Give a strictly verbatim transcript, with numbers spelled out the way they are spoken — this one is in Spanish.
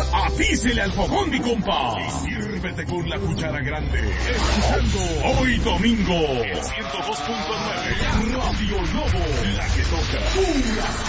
Apícele al fogón, mi compa. Y sírvete con la cuchara grande. Escuchando hoy domingo. El ciento dos punto nueve. Radio Lobo. La que toca.